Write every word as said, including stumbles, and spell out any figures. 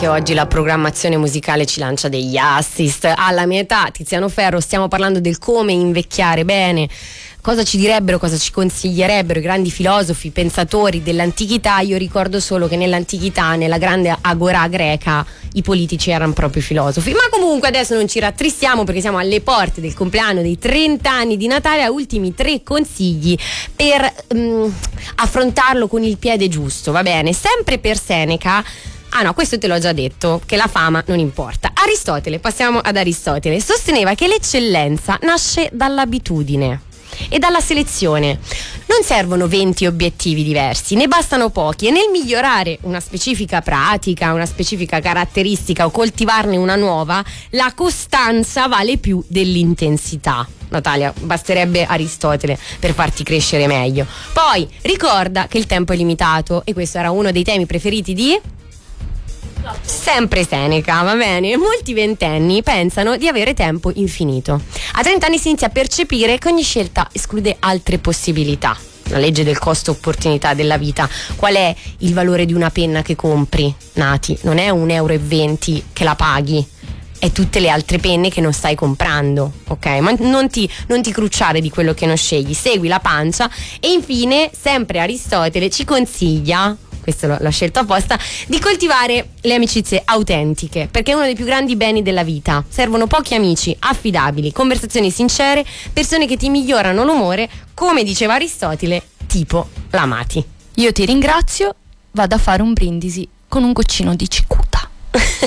anche oggi la programmazione musicale ci lancia degli assist. Alla mia età, Tiziano Ferro, stiamo parlando del come invecchiare bene. Cosa ci direbbero, cosa ci consiglierebbero i grandi filosofi, pensatori dell'antichità? Io ricordo solo che nell'antichità, nella grande agorà greca, i politici erano proprio filosofi. Ma comunque adesso non ci rattristiamo, perché siamo alle porte del compleanno dei trenta anni di Natale. A ultimi tre consigli per um, affrontarlo con il piede giusto, va bene? Sempre per Seneca. Ah no, questo te l'ho già detto, che la fama non importa. Aristotele, passiamo ad Aristotele. Sosteneva che l'eccellenza nasce dall'abitudine e dalla selezione. Non servono venti obiettivi diversi, ne bastano pochi, e nel migliorare una specifica pratica, una specifica caratteristica o coltivarne una nuova, la costanza vale più dell'intensità. Natalia, basterebbe Aristotele per farti crescere meglio. Poi ricorda che il tempo è limitato, e questo era uno dei temi preferiti di sempre Seneca, va bene? Molti ventenni pensano di avere tempo infinito. A trenta anni si inizia a percepire che ogni scelta esclude altre possibilità. La legge del costo-opportunità della vita. Qual è il valore di una penna che compri, Nati? Non è un euro e venti che la paghi, è tutte le altre penne che non stai comprando, ok? Ma non ti, non ti crucciare di quello che non scegli, segui la pancia. E infine, sempre Aristotele ci consiglia, questo l'ho scelto apposta, di coltivare le amicizie autentiche, perché è uno dei più grandi beni della vita. Servono pochi amici affidabili, conversazioni sincere, persone che ti migliorano l'umore, come diceva Aristotele, tipo l'amati. Io ti ringrazio, vado a fare un brindisi con un goccino di cicuta.